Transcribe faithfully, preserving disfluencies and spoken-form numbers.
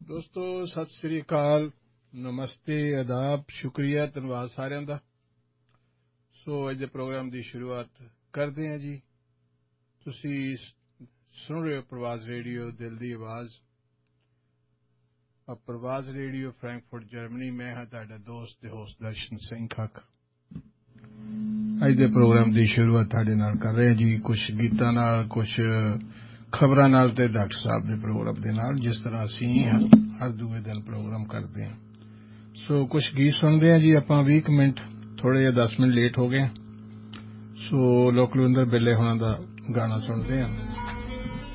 ਦੋਸਤੋ ਸਤਿ ਸ੍ਰੀ ਅਕਾਲ, ਨਮਸਤੇ, ਆਦਾਬ, ਸ਼ੁਕਰੀਆ, ਧੰਨਵਾਦ ਸਾਰਿਆਂ ਦਾ। ਸੋ ਅੱਜ ਦੇ ਪ੍ਰੋਗਰਾਮ ਦੀ ਸ਼ੁਰੂਆਤ ਕਰਦੇ ਹਾਂ ਜੀ। ਤੁਸੀਂ ਸੁਣ ਰਹੇ ਹੋ ਪ੍ਰਵਾਜ਼ ਰੇਡੀਓ, ਦਿਲ ਦੀ ਆਵਾਜ਼। ਪ੍ਰਵਾਜ਼ ਰੇਡੀਓ ਫਰੈਂਕਫਰਟ ਜਰਮਨੀ। ਮੈਂ ਹਾਂ ਤੁਹਾਡਾ ਦੋਸਤ ਤੇ ਹੋਸਟ ਦਰਸ਼ਨ ਸਿੰਘ ਖੱਖ। ਅੱਜ ਦੇ ਪ੍ਰੋਗਰਾਮ ਦੀ ਸ਼ੁਰੂਆਤ ਤੁਹਾਡੇ ਨਾਲ ਕਰ ਰਹੇ ਹਾਂ ਜੀ, ਕੁਝ ਗੀਤਾਂ ਨਾਲ, ਕੁਝ ਖਬਰਾਂ ਨਾਲ ਤੇ ਡਾਕਟਰ ਸਾਹਿਬ ਦੇ ਪ੍ਰੋਗਰਾਮ ਦੇ ਨਾਲ, ਜਿਸ ਤਰ੍ਹਾਂ ਅਸੀਂ ਹਰ ਦੂਏ ਦਿਨ ਪ੍ਰੋਗਰਾਮ ਕਰਦੇ ਹਾਂ। ਸੋ ਕੁਝ ਗੀਤ ਸੁਣਦੇ ਹਾਂ ਜੀ ਆਪਾਂ। ਵੀਹ ਕੁ ਮਿੰਟ, ਥੋੜ੍ਹੇ ਜਿਹੇ ਦਸ ਮਿੰਟ ਲੇਟ ਹੋ ਗਏ। ਸੋ ਲੋਕਲਵਿੰਦਰ ਬਿੱਲੇ ਹੋਣਾ ਦਾ ਗਾਣਾ ਸੁਣਦੇ ਹਾਂ।